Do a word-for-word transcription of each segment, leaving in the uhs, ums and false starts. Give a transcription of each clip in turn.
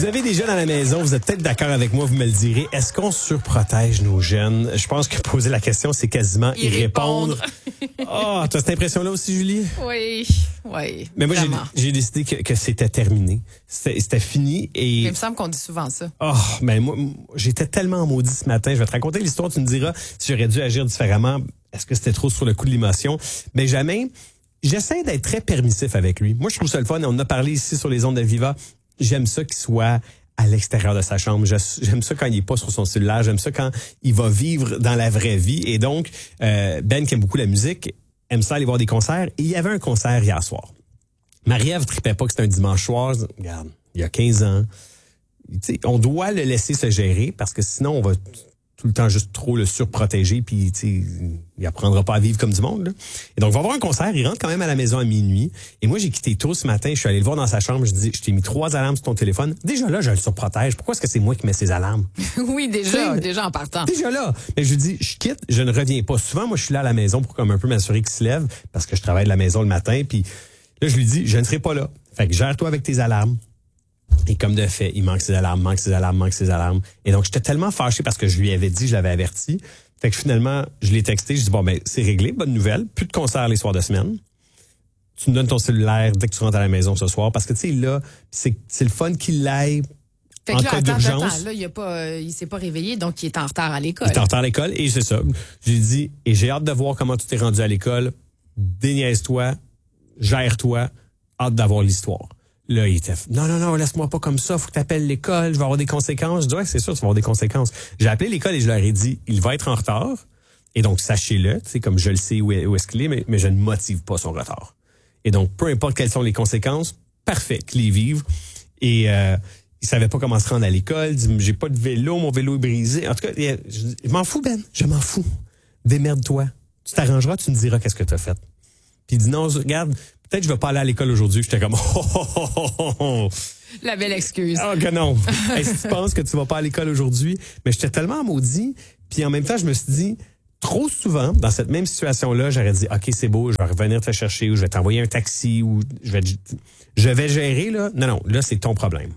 avez des jeunes à la maison, vous êtes peut-être d'accord avec moi, vous me le direz. Est-ce qu'on surprotège nos jeunes? Je pense que poser la question, c'est quasiment y, y répondre. Ah, oh, tu as cette impression-là aussi, Julie? Oui, oui. Mais moi, j'ai, j'ai décidé que, que c'était terminé. C'était, c'était fini. Et... Il me semble qu'on dit souvent ça. Oh, mais moi, j'étais tellement maudit ce matin. Je vais te raconter l'histoire, tu me diras si j'aurais dû agir différemment. Est-ce que c'était trop sur le coup de l'émotion? Mais jamais, j'essaie d'être très permissif avec lui. Moi, je trouve ça le fun. On en a parlé ici sur les ondes de Viva. J'aime ça qu'il soit à l'extérieur de sa chambre. J'aime ça quand il est pas sur son cellulaire. J'aime ça quand il va vivre dans la vraie vie. Et donc, euh, Ben, qui aime beaucoup la musique, aime ça aller voir des concerts. Et il y avait un concert hier soir. Marie-Ève tripait pas que c'était un dimanche soir. Regarde, il y a quinze ans. T'sais, on doit le laisser se gérer parce que sinon, on va tout le temps juste trop le surprotéger puis il apprendra pas à vivre comme du monde. Là. Et donc, il va avoir un concert, il rentre quand même à la maison à minuit. Et moi, j'ai quitté tôt ce matin, je suis allé le voir dans sa chambre, je dis, je t'ai mis trois alarmes sur ton téléphone. Déjà là, je le surprotège. Pourquoi est-ce que c'est moi qui mets ces alarmes? Oui, déjà, T'sais, déjà en partant. Déjà là. Mais je lui dis, je quitte, je ne reviens pas. Souvent, moi, je suis là à la maison pour comme un peu m'assurer qu'il se lève parce que je travaille de la maison le matin. Puis là, je lui dis, je ne serai pas là. Fait que gère-toi avec tes alarmes. Et comme de fait, il manque ses alarmes, manque ses alarmes, manque ses alarmes. Et donc, j'étais tellement fâché parce que je lui avais dit, je l'avais averti. Fait que finalement, je l'ai texté, je dis bon, ben, c'est réglé, bonne nouvelle. Plus de concerts les soirs de semaine. Tu me donnes ton cellulaire dès que tu rentres à la maison ce soir. Parce que, tu sais, là, c'est, c'est le fun qu'il l'aille fait en que là, cas attends, d'urgence. Attends, là, il a pas, euh, il s'est pas réveillé, donc il est en retard à l'école. Il est en retard à l'école, et c'est ça. J'ai dit, et j'ai hâte de voir comment tu t'es rendu à l'école. Déniaise-toi, gère-toi, hâte d'avoir l'histoire. Là, il était, non, non, non, laisse-moi pas comme ça, faut que tu appelles l'école, je vais avoir des conséquences. Je dis, ouais, c'est sûr, tu vas avoir des conséquences. J'ai appelé l'école et je leur ai dit, il va être en retard. Et donc, sachez-le, tu sais, comme je le sais où est, où est-ce qu'il est, mais, mais je ne motive pas son retard. Et donc, peu importe quelles sont les conséquences, parfait, qu'il les vive. Et, euh, il savait pas comment se rendre à l'école, il dit, j'ai pas de vélo, mon vélo est brisé. En tout cas, je, je m'en fous, Ben, je m'en fous. Démerde-toi. Tu t'arrangeras, tu me diras qu'est-ce que tu as fait. Puis il dit, non, regarde, peut-être que je vais pas aller à l'école aujourd'hui. J'étais comme, oh, oh, oh, oh, oh. La belle excuse. Oh, que non. Hey, si tu penses que tu vas pas à l'école aujourd'hui, mais j'étais tellement maudit. Puis en même temps, je me suis dit, trop souvent, dans cette même situation-là, j'aurais dit, OK, c'est beau, je vais revenir te chercher ou je vais t'envoyer un taxi ou je vais, je vais gérer, là. Non, non, là, c'est ton problème.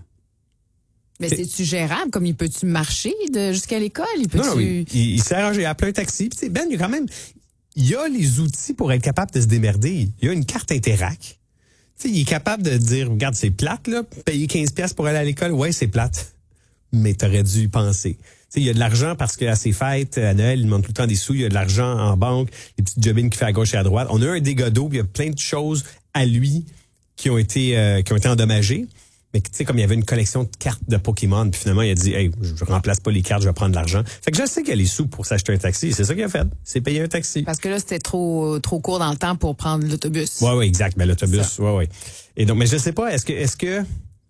Mais c'est, c'est-tu gérable? Comme il peut-tu marcher de, jusqu'à l'école? Il peut-tu... Non, non, il, il, il s'est arrangé, il a appelé un taxi. Puis Ben, il y a quand même... Il y a les outils pour être capable de se démerder. Il y a une carte Interac. Tu sais, il est capable de dire, regarde, c'est plate, là, payer quinze piastres pour aller à l'école. Ouais, c'est plate. Mais t'aurais dû y penser. Tu sais, il y a de l'argent parce qu'à ses fêtes, à Noël, il demande tout le temps des sous. Il y a de l'argent en banque, les petites jobines qu'il fait à gauche et à droite. On a un dégât d'eau, puis il y a plein de choses à lui qui ont été, euh, qui ont été endommagées. Mais tu sais, comme il y avait une collection de cartes de Pokémon, puis finalement, il a dit, hey, je remplace pas les cartes, je vais prendre de l'argent. Fait que je sais qu'il y a les sous pour s'acheter un taxi. C'est ça qu'il a fait. C'est payer un taxi. Parce que là, c'était trop, trop court dans le temps pour prendre l'autobus. Ouais, ouais, exact. Mais l'autobus, ouais, ouais. Et donc, mais je sais pas, est-ce que, est-ce que,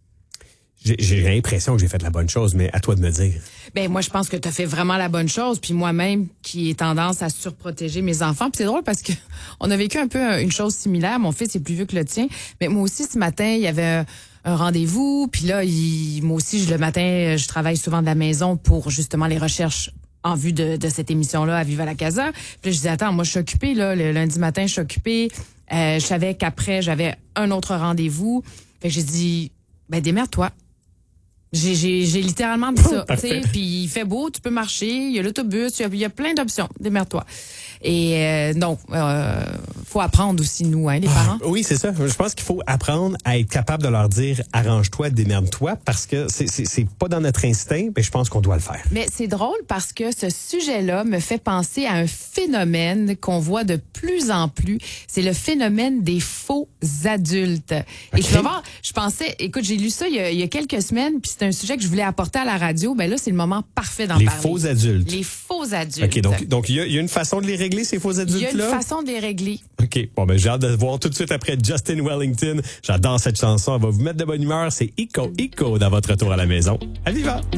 j'ai, j'ai l'impression que j'ai fait la bonne chose, mais à toi de me dire. Ben moi, je pense que tu as fait vraiment la bonne chose. Puis moi-même, qui ai tendance à surprotéger mes enfants. Puis c'est drôle parce que on a vécu un peu une chose similaire. Mon fils est plus vieux que le tien. Mais moi aussi, ce matin, il y avait un rendez-vous. Puis là, il, moi aussi, le matin, je travaille souvent de la maison pour justement les recherches en vue de, de cette émission-là à Viva la Casa. Puis là, je dis, attends, moi, je suis occupée, là. Le lundi matin, je suis occupée. Euh, je savais qu'après, j'avais un autre rendez-vous. Fait que j'ai dit, ben, démerde-toi. J'ai, j'ai, j'ai littéralement dit ça. Puis il fait beau, tu peux marcher, il y a l'autobus, il y a, il y a plein d'options. Démerde-toi. Et euh, donc, euh, faut apprendre aussi, nous, hein, les parents. Ah, oui, c'est ça. Je pense qu'il faut apprendre à être capable de leur dire « arrange-toi, démerde-toi » parce que c'est, c'est, c'est pas dans notre instinct, mais je pense qu'on doit le faire. Mais c'est drôle parce que ce sujet-là me fait penser à un phénomène qu'on voit de plus en plus. C'est le phénomène des faux adultes. Okay. Et tu vas voir, je pensais, écoute, j'ai lu ça il y a, il y a quelques semaines, puis c'est un sujet que je voulais apporter à la radio. Ben là, c'est le moment parfait d'en les parler. Les faux adultes. Les faux adultes. OK, donc donc il y a, y a une façon de les régler, ces faux adultes-là? Il y a une façon de les régler. OK, bon, ben j'ai hâte de voir tout de suite après Justin Wellington. J'adore cette chanson, elle va vous mettre de bonne humeur. C'est Ico Ico dans votre retour à la maison. À Viva!